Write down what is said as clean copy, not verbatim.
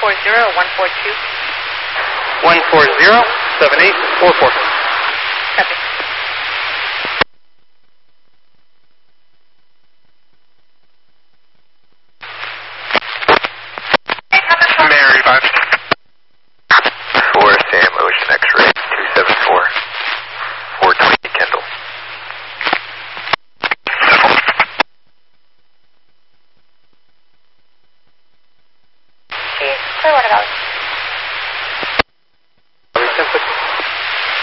140-142. 140-7844. Copy. Mary 5. 4 Sam Ocean X-ray 274. 420 Kendall. Clear what about?